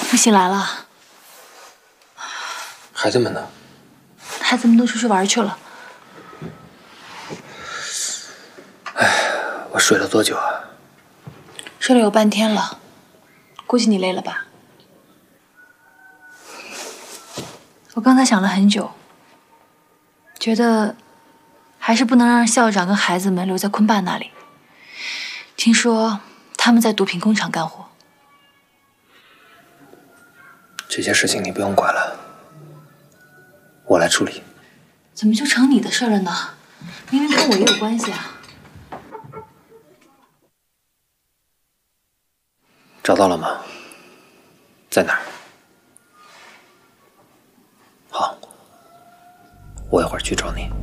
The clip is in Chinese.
你醒来了。 孩子们呢？ 孩子们都出去玩去了。 我睡了多久啊？ 睡了有半天了，估计你累了吧？我刚才想了很久，觉得还是不能让校长跟孩子们留在坤爸那里。听说他们在毒品工厂干活。 这些事情你不用管了，我来处理。 怎么就成你的事了呢？明明跟我也有关系啊。 找到了吗？在哪儿？好，我一会儿去找你。